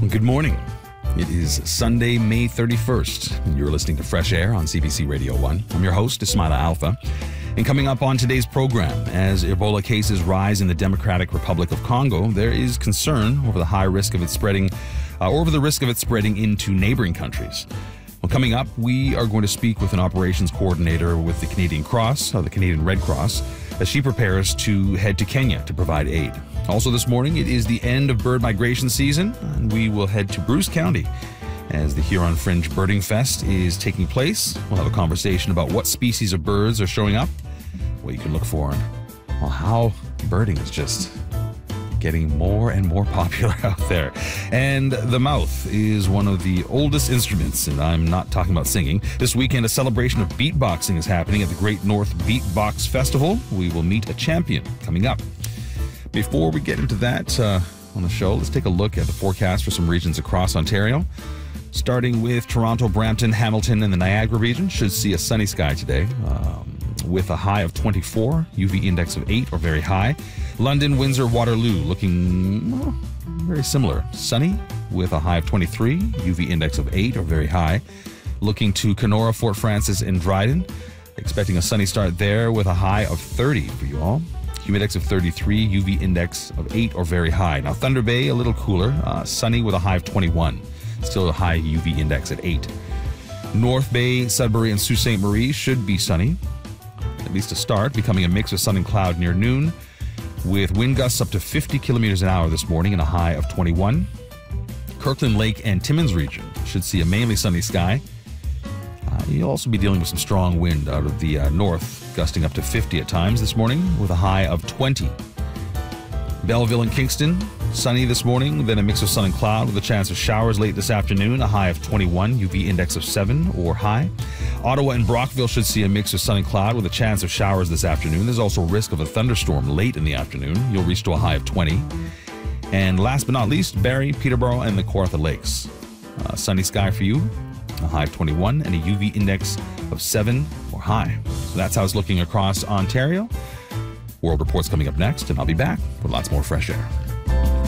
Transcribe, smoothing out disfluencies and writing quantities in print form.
Good morning. It is Sunday, May 31st, and you're listening to Fresh Air on CBC Radio 1. I'm your host, Ismaila Alfa. And coming up on today's program, as Ebola cases rise in the Democratic Republic of Congo, there is concern over the high risk of it spreading, into neighboring countries. Well, coming up, we are going to speak with an operations coordinator with the Canadian Red Cross, as she prepares to head to Kenya to provide aid. Also this morning, it is the end of bird migration season, and we will head to Bruce County as the Huron Fringe Birding Fest is taking place. We'll have a conversation about what species of birds are showing up, what you can look for, and how birding is just getting more and more popular out there. And the mouth is one of the oldest instruments, and I'm not talking about singing. This weekend, a celebration of beatboxing is happening at the Great North Beatbox Festival. We will meet a champion coming up. Before we get into that on the show, let's take a look at the forecast for some regions across Ontario. Starting with Toronto, Brampton, Hamilton, and the Niagara region, should see a sunny sky today with a high of 24, UV index of 8 or very high. London, Windsor, Waterloo looking very similar. Sunny with a high of 23, UV index of 8 or very high. Looking to Kenora, Fort Frances, and Dryden. Expecting a sunny start there with a high of 30 for you all. Humidex of 33, UV index of 8 or very high. Now Thunder Bay, a little cooler. Sunny with a high of 21. Still a high UV index at 8. North Bay, Sudbury, and Sault Ste. Marie should be sunny, at least to start, becoming a mix of sun and cloud near noon, with wind gusts up to 50 kilometers an hour this morning and a high of 21. Kirkland Lake and Timmins region should see a mainly sunny sky. You'll also be dealing with some strong wind out of the north, gusting up to 50 at times this morning with a high of 20. Belleville and Kingston, sunny this morning, then a mix of sun and cloud with a chance of showers late this afternoon, a high of 21, UV index of 7 or high. Ottawa and Brockville should see a mix of sun and cloud with a chance of showers this afternoon. There's also risk of a thunderstorm late in the afternoon. You'll reach to a high of 20. And last but not least, Barrie, Peterborough, and the Kawartha Lakes. Sunny sky for you, a high of 21, and a UV index of 7 or high. So that's how it's looking across Ontario. World Report's coming up next, and I'll be back with lots more Fresh Air.